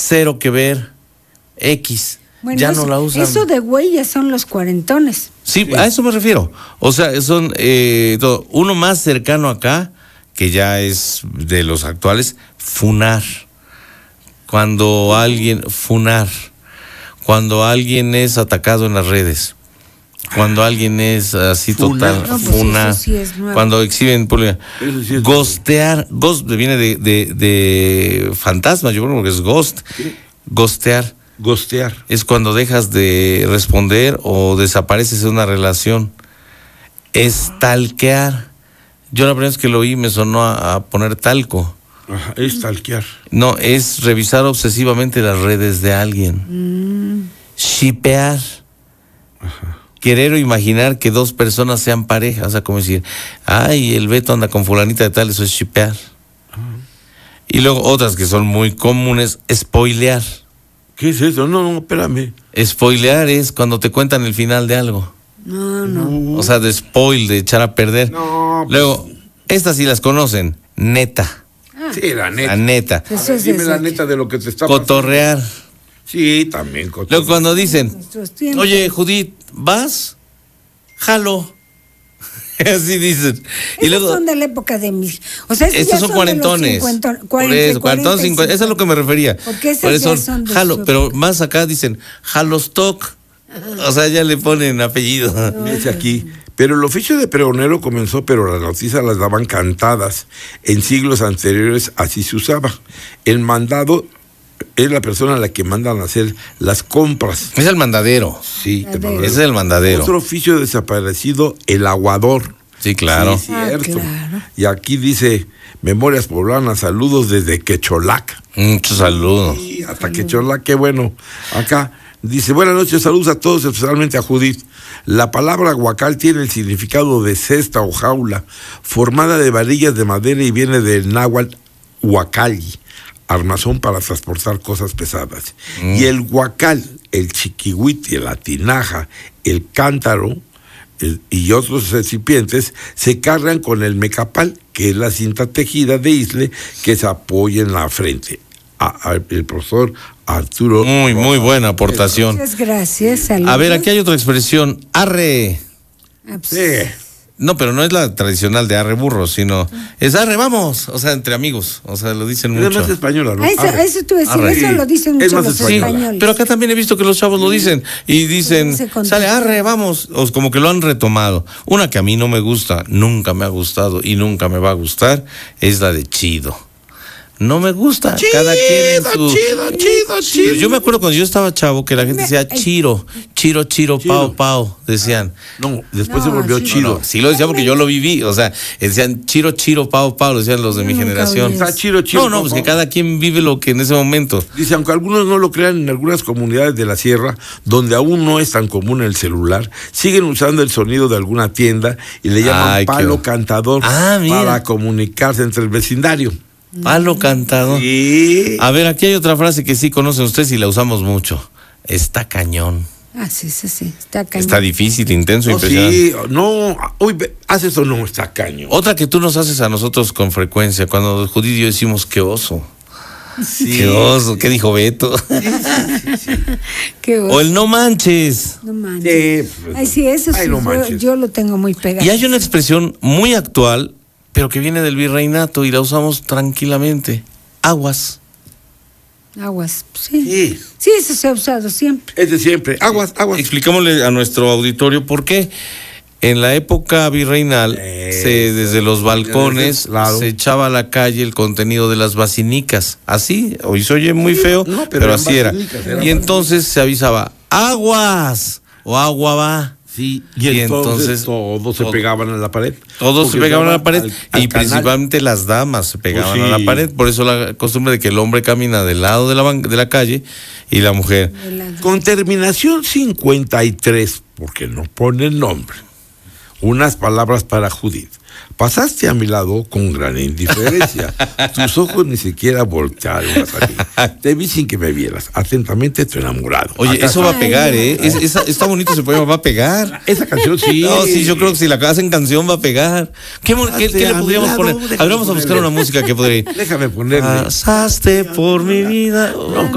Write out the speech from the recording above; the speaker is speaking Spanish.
cero que ver, X. Bueno, ya no la usan. Eso de güey ya son los cuarentones. Sí, a eso me refiero. O sea, son uno más cercano acá, que ya es de los actuales, funar. Cuando alguien es atacado en las redes, cuando alguien es así total, No, pues funa, eso sí es nuevo. cuando exhiben pública, Sí es ghostear, ghost viene de fantasma, yo creo que es ghost, ghostear. Ghostear. Es cuando dejas de responder o desapareces de una relación. Stalkear. Yo la primera vez que lo oí me sonó a poner talco. Ajá, es stalkear. No, es revisar obsesivamente las redes de alguien. Shippear. Querer o imaginar que dos personas sean pareja. O sea, como decir, ay, el Beto anda con fulanita de tal, eso es shippear. Y luego otras que son muy comunes, spoilear. ¿Qué es eso? No, espérame. Spoilear es cuando te cuentan el final de algo. No. O sea, de spoil, de echar a perder. No, pues, Luego, estas sí las conocen. Neta. sí, la neta. La neta. A ver, dime la neta de lo que te está Cotorrear. Sí, también cotorrear. Luego cuando dicen, Nuestros tiempos. oye, Judith, ¿vas? Jalo. Así dicen. Y Esos luego, son de la época de mis... O sea, esos estos ya son de los cuarentones. Por eso, 40, 50, eso es lo que me refería. Porque esas Por eso ya son de jalo, su pero época. más acá dicen, jalostock. O sea, ya le ponen apellido. Dice aquí, pero el oficio de pregonero comenzó, pero las noticias las daban cantadas. En siglos anteriores así se usaba. El mandado es la persona a la que mandan a hacer las compras. Es el mandadero. Sí, Ese es el mandadero. Otro oficio desaparecido, el aguador. Sí, claro. Sí, cierto. claro. Y aquí dice, Memorias Poblanas, saludos desde Quecholac. Mucho saludo. Sí, hasta Quecholac, qué bueno. Acá dice, buenas noches, saludos a todos, especialmente a Judith. La palabra huacal tiene el significado de cesta o jaula, formada de varillas de madera y viene del náhuatl huacalli, armazón para transportar cosas pesadas. Y el huacal, el chiquihuite, la tinaja, el cántaro y otros recipientes se cargan con el mecapal, que es la cinta tejida de isle que se apoya en la frente. El profesor Arturo. Muy buena aportación. Muchas gracias. Saludos. A ver, aquí hay otra expresión, arre. Ah, pues, Sí. No, pero no es la tradicional de arre burro, sino es arre, vamos. O sea, entre amigos. O sea, lo dicen Es mucho. más española, ¿no? Eso te iba a decir, Arre. eso lo dicen Es mucho más los español. españoles. Pero acá también he visto que los chavos lo dicen y dicen, Se contesta. sale arre, vamos, o como que lo han retomado. Una que a mí no me gusta, nunca me ha gustado y nunca me va a gustar, es la de chido. No me gusta, cada quien en su... Chido. Yo me acuerdo cuando yo estaba chavo que la gente decía chiro, pao, pao, decían. No, después se No, volvió sí. chido. No, sí lo decía porque yo lo viví, o sea, decían chiro, pao, pao, lo decían los de mi Nunca generación. oí Está chido. No, pues que cada quien vive lo que en ese momento. Dice, aunque algunos no lo crean, en algunas comunidades de la sierra, donde aún no es tan común el celular, siguen usando el sonido de alguna tienda y le llaman Ay, palo qué- cantador mira. para comunicarse entre el vecindario. Palo cantado. Sí. A ver, aquí hay otra frase que sí conocen ustedes y la usamos mucho. Está cañón. Sí, está cañón. Está difícil, intenso, No, impresionante. sí, no, uy, haces eso, no, está caño. Otra que tú nos haces a nosotros con frecuencia, cuando Judith y yo decimos qué oso. Sí. Qué oso, ¿qué dijo Beto? Qué O el no manches. No manches. Sí, pues, Ay, sí, eso ay, sí, no manches. yo lo tengo muy pegado. Y hay una expresión muy actual, pero que viene del virreinato y la usamos tranquilamente. Aguas. Aguas, sí. Sí, Sí, eso se ha usado siempre. es de siempre. Aguas. Explicámosle a nuestro auditorio por qué. En la época virreinal, desde los balcones claro. se echaba a la calle el contenido de las basinicas. Así, hoy se oye muy feo, no, pero pero eran así era. basinicas, eran Y entonces se avisaba, aguas o agua va. Sí, Y y entonces entonces todos se pegaban a la pared. Todos se Porque pegaban a la daban pared al y canal. principalmente las damas se pegaban Pues a sí. la pared. Por eso la costumbre de que el hombre camina del lado de la calle y la mujer. Con terminación 53, porque no pone el nombre, unas palabras para Judith. Pasaste a mi lado con gran indiferencia. Tus ojos ni siquiera voltearon hacia mí. Te vi sin que me vieras. Atentamente, tu enamorado. Oye, Acá eso va a está. pegar, ¿eh? Está bonito ese poema, va a pegar. Esa canción sí. No, sí, yo creo que si la hacen canción va a pegar. ¿Qué le podríamos poner? A ver, vamos a buscar una música que podría ir. Déjame ponerle. Pasaste por mi vida.